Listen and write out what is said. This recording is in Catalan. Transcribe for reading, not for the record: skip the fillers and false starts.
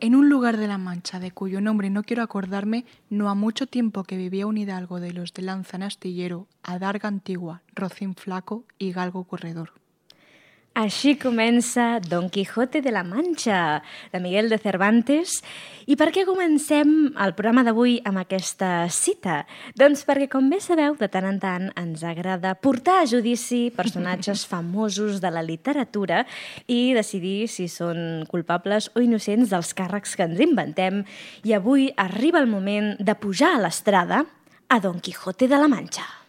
en un lugar de la Mancha de cuyo nombre no quiero acordarme, no ha mucho tiempo que vivía un hidalgo de los de lanza en astillero, adarga antigua, rocín flaco y galgo corredor. Així comença Don Quijote de la Mancha, de Miguel de Cervantes. I per què comencem el programa d'avui amb aquesta cita? Doncs perquè, com bé sabeu, de tant en tant ens agrada portar a judici personatges famosos de la literatura i decidir si són culpables o innocents dels càrrecs que ens inventem. I avui arriba el moment de pujar a l'estrada a Don Quijote de la Mancha.